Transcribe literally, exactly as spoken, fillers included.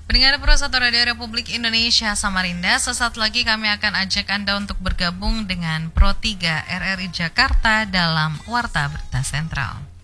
Pendengar Pro satu Radio Republik Indonesia Samarinda, sesaat lagi kami akan ajak Anda untuk bergabung dengan Pro tiga R R I Jakarta dalam Warta Berita Sentral.